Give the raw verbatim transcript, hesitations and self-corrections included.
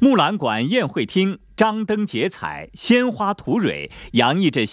木兰馆宴会厅张灯结彩，鲜花吐蕊，洋溢着